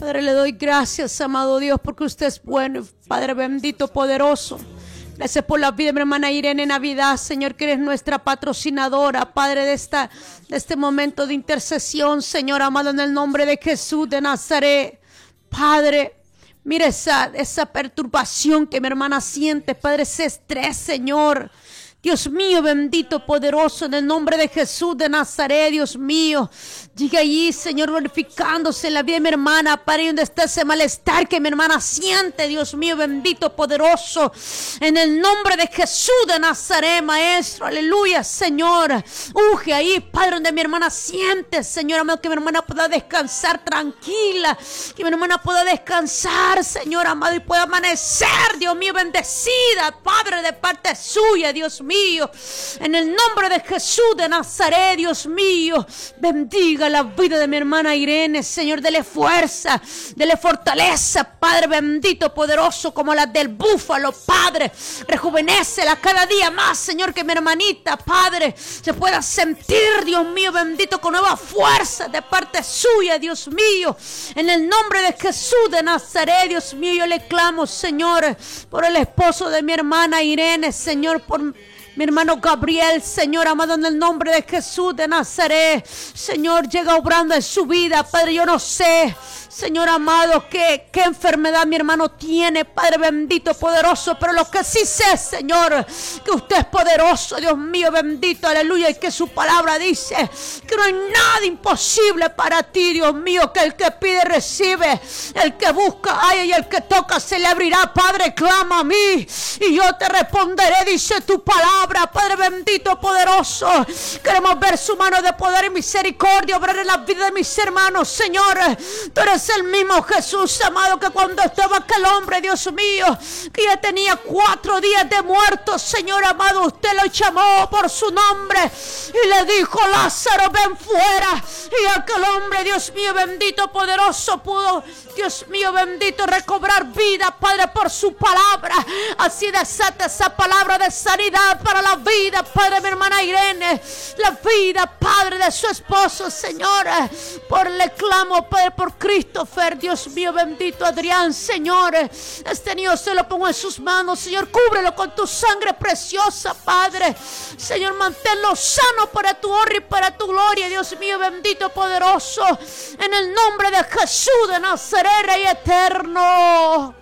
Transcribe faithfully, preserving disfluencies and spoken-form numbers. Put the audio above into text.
Padre, le doy gracias, amado Dios, porque usted es bueno, Padre bendito, poderoso. Gracias por la vida de mi hermana Irene Navidad, Señor, que eres nuestra patrocinadora, Padre, de, esta, de este momento de intercesión, Señor amado, en el nombre de Jesús de Nazaret. Padre, mira esa, esa perturbación que mi hermana siente, Padre, ese estrés, Señor. Dios mío, bendito, poderoso, en el nombre de Jesús de Nazaret, Dios mío. Llega allí, Señor, glorificándose en la vida de mi hermana, Padre, donde está ese malestar que mi hermana siente, Dios mío, bendito, poderoso. En el nombre de Jesús de Nazaret, Maestro, aleluya, Señor. Unge ahí, Padre, donde mi hermana siente, Señor, amado, que mi hermana pueda descansar tranquila. Que mi hermana pueda descansar, Señor, amado, y pueda amanecer, Dios mío, bendecida, Padre, de parte suya, Dios mío. Mío, en el nombre de Jesús de Nazaret, Dios mío, bendiga la vida de mi hermana Irene, Señor, dele fuerza, dele fortaleza, Padre bendito, poderoso, como la del búfalo, Padre, rejuvenécela cada día más, Señor, que mi hermanita, Padre, se pueda sentir, Dios mío, bendito, con nueva fuerza de parte suya, Dios mío, en el nombre de Jesús de Nazaret, Dios mío, yo le clamo, Señor, por el esposo de mi hermana Irene, Señor, por mi hermano Gabriel, Señor amado, en el nombre de Jesús de Nazaret, Señor, llega obrando en su vida, Padre, yo no sé, Señor amado, qué, qué enfermedad mi hermano tiene, Padre bendito, poderoso, pero lo que sí sé, Señor, que usted es poderoso, Dios mío, bendito, aleluya, y que su palabra dice que no hay nada imposible para ti, Dios mío, que el que pide recibe, el que busca halla y el que toca se le abrirá, Padre, clama a mí y yo te responderé, dice tu palabra, Padre bendito, poderoso. Queremos ver su mano de poder y misericordia obrar en la vida de mis hermanos, Señor. Tú eres el mismo Jesús, amado, que cuando estaba aquel hombre, Dios mío, que ya tenía cuatro días de muerto, Señor amado, usted lo llamó por su nombre y le dijo, Lázaro, ven fuera. Y aquel hombre, Dios mío, bendito, poderoso, pudo, Dios mío, bendito, recobrar vida, Padre, por su palabra. Así desata esa palabra de sanidad para la vida, Padre, de mi hermana Irene, la vida, Padre, de su esposo, Señor, por el clamo, Padre, por Christopher, Dios mío, bendito, Adrián, Señor, este niño se lo pongo en sus manos, Señor, cúbrelo con tu sangre preciosa, Padre, Señor, manténlo sano para tu honra y para tu gloria, Dios mío, bendito, poderoso, en el nombre de Jesús de Nazaret, Rey eterno.